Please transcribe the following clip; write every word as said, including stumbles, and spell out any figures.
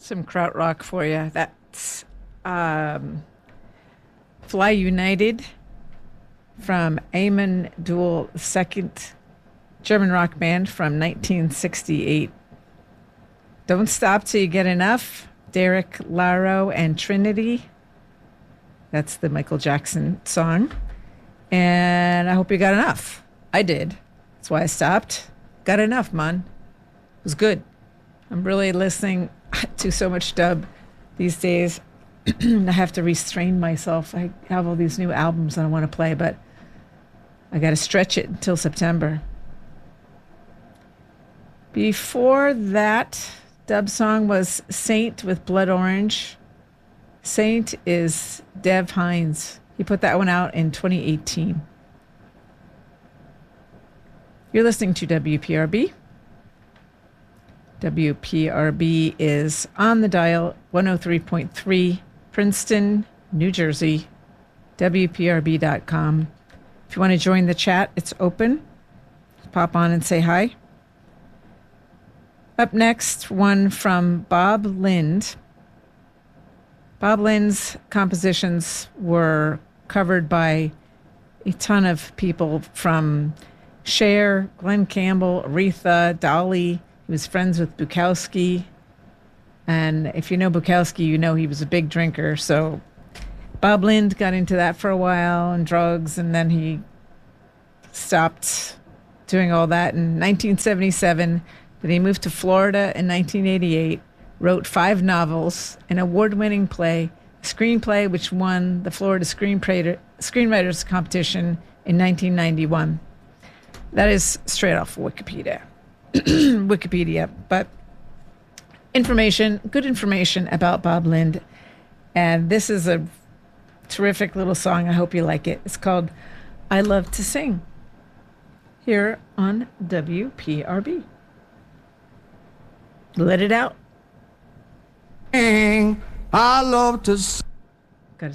Some krautrock for you. That's um, Fly United from Amon Duel, second German rock band from nineteen sixty-eight. Don't Stop Till You Get Enough, Derek Laro and Trinity. That's the Michael Jackson song. And I hope you got enough. I did. That's why I stopped. Got enough, man. It was good. I'm really listening to so much dub these days. I have to restrain myself. I have all these new albums that I want to play, but I got to stretch it until September. Before that, dub song was Saint with Blood Orange. Saint is Dev Hynes. He put that one out in twenty eighteen. You're listening to W P R B. W P R B is on the dial, one oh three point three, Princeton, New Jersey, W P R B dot com. If you want to join the chat, it's open. Pop on and say hi. Up next, one from Bob Lind. Bob Lind's compositions were covered by a ton of people, from Cher, Glenn Campbell, Aretha, Dolly. He was friends with Bukowski. And if you know Bukowski, you know he was a big drinker. So Bob Lind got into that for a while, and drugs, and then he stopped doing all that in nineteen seventy-seven. Then he moved to Florida in nineteen eighty-eight, wrote five novels, an award-winning play, a screenplay which won the Florida Screenwriter, Screenwriters Competition in nineteen ninety-one. That is straight off Wikipedia. Wikipedia, but information, good information about Bob Lind. And this is a terrific little song. I hope you like it. It's called I Love to Sing, here on W P R B. Let it out. I love to sing.